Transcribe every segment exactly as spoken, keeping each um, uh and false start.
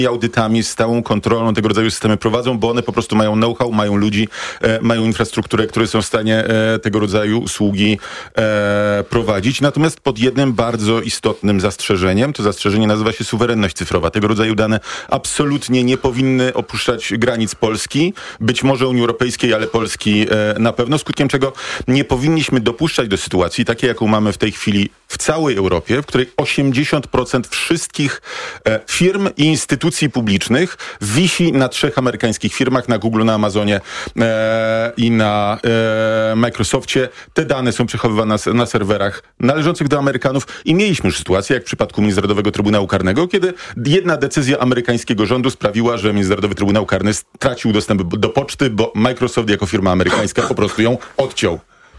i audytami, z stałą kontrolą tego rodzaju systemy prowadzą, bo one po prostu mają know-how, mają ludzi, e, mają infrastrukturę, które są w stanie e, tego rodzaju usługi e, prowadzić. Natomiast pod jednym bardzo istotnym zastrzeżeniem, to zastrzeżenie nazywa się suwerenność cyfrowa. Tego rodzaju dane absolutnie nie powinny opuszczać granic Polski, być może Unii Europejskiej, ale Polski e, na pewno, skutkiem czego nie powinniśmy dopuszczać do sytuacji takiej, jaką mamy w tej chwili w całej Europie, w której osiemdziesiąt procent wszystkich e, firm i instytucji publicznych wisi na trzech amerykańskich firmach, na Google, na Amazonie e, i na e, Microsoftie. Te dane są przechowywane na, na serwerach należących do Amerykanów i mieliśmy już sytuację, jak w przypadku Międzynarodowego Trybunału Karnego, kiedy jedna decyzja amerykańskiego rządu sprawiła, że Międzynarodowy Trybunał Karny stracił dostęp do poczty, bo Microsoft jako firma amerykańska po prostu ją odciął.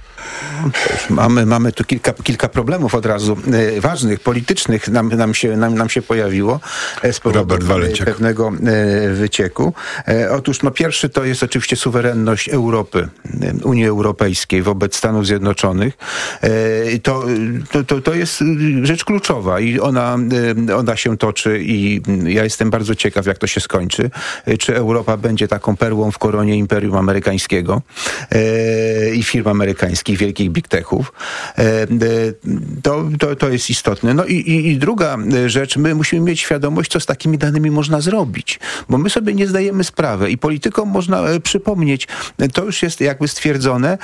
Mamy, mamy tu kilka, kilka problemów od razu e, ważnych, politycznych nam, nam, się, nam, nam się pojawiło e, z powodu pewnego e, wycieku. E, otóż no, pierwszy to jest oczywiście suwerenność Europy, e, Unii Europejskiej wobec Stanów Zjednoczonych. E, to, to, to, to jest rzecz kluczowa i ona, e, ona się toczy i ja jestem bardzo ciekaw, jak to się skończy. E, czy Europa będzie taką perłą w koronie Imperium Amerykańskiego e, i firm amerykańskich, wielkich big techów. To, to, to jest istotne. No i, i, i druga rzecz, my musimy mieć świadomość, co z takimi danymi można zrobić, bo my sobie nie zdajemy sprawy i politykom można przypomnieć, to już jest jakby stwierdzone,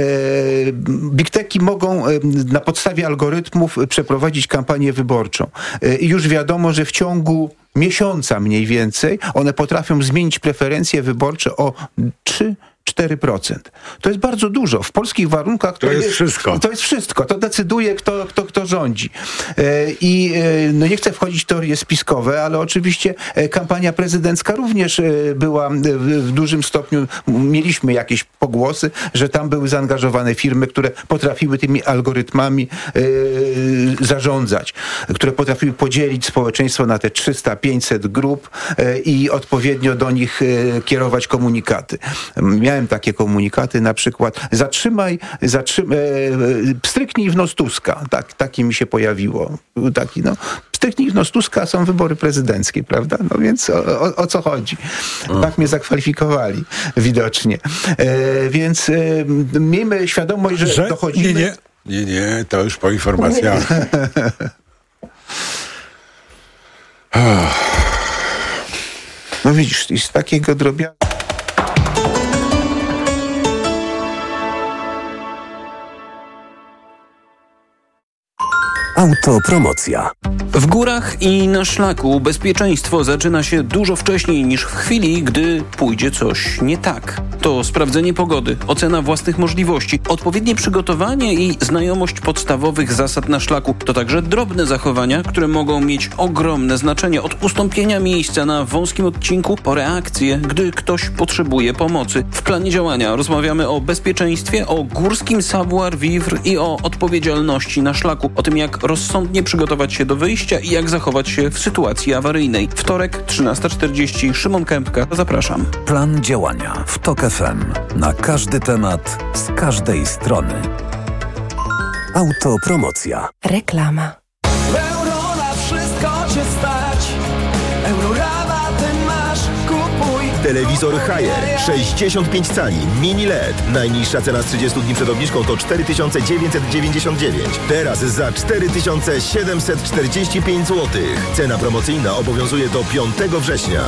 big techy mogą na podstawie algorytmów przeprowadzić kampanię wyborczą. I już wiadomo, że w ciągu miesiąca mniej więcej one potrafią zmienić preferencje wyborcze o trzy cztery procent. To jest bardzo dużo. W polskich warunkach to, to jest, jest wszystko. To jest wszystko. To decyduje, kto, kto, kto rządzi. I no nie chcę wchodzić w teorie spiskowe, ale oczywiście kampania prezydencka również była w dużym stopniu, mieliśmy jakieś pogłosy, że tam były zaangażowane firmy, które potrafiły tymi algorytmami zarządzać, które potrafiły podzielić społeczeństwo na te trzysta pięćset grup i odpowiednio do nich kierować komunikaty. Miałem takie komunikaty, na przykład zatrzymaj, zatrzymaj, pstryknij w nos Tuska. Tak, takie mi się pojawiło. Taki, no, pstryknij w nos Tuska, są wybory prezydenckie, prawda? No więc o, o, o co chodzi? Tak mnie zakwalifikowali widocznie. E, więc e, miejmy świadomość, że, że dochodzimy... Nie, nie, nie, nie, to już po informacjach. No widzisz, z takiego drobiazgu. Autopromocja. W górach i na szlaku bezpieczeństwo zaczyna się dużo wcześniej niż w chwili, gdy pójdzie coś nie tak. To sprawdzenie pogody, ocena własnych możliwości, odpowiednie przygotowanie i znajomość podstawowych zasad na szlaku. To także drobne zachowania, które mogą mieć ogromne znaczenie, od ustąpienia miejsca na wąskim odcinku po reakcję, gdy ktoś potrzebuje pomocy. W planie działania rozmawiamy o bezpieczeństwie, o górskim savoir-vivre i o odpowiedzialności na szlaku, o tym, jak rozsądnie przygotować się do wyjścia i jak zachować się w sytuacji awaryjnej. Wtorek, trzynasta czterdzieści, Szymon Kępka. Zapraszam. Plan działania w TOK F M. Na każdy temat, z każdej strony. Autopromocja. Reklama. Euro na wszystko cię stać. Eurorabaty masz, kupuj. Telewizor Haier sześćdziesiąt pięć cali, mini L E D. Najniższa cena z trzydziestu dni przed obniżką to cztery tysiące dziewięćset dziewięćdziesiąt dziewięć. Teraz za cztery tysiące siedemset czterdzieści pięć złotych. Cena promocyjna obowiązuje do piątego września.